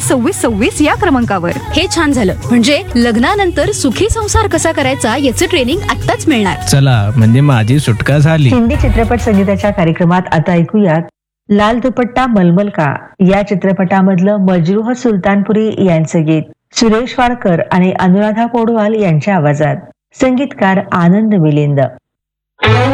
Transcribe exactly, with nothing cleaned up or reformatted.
सव्वीस सव्वीस सव्वीस या क्रमांकावर. हे छान झालं, म्हणजे लग्नानंतर सुखी संसार कसा करायचा याचं ट्रेनिंग आत्ताच मिळणार. चला, म्हणजे माझी सुटका झाली. हिंदी चित्रपट संगीताच्या कार्यक्रमात आता ऐकूयात लाल दुपट्टा मलमल का या चित्रपटामधलं मजरूह सुलतानपुरी यांचं गीत सुरेश वाडकर आणि अनुराधा पौडवाल यांच्या आवाजात. संगीतकार आनंद मिलिंद.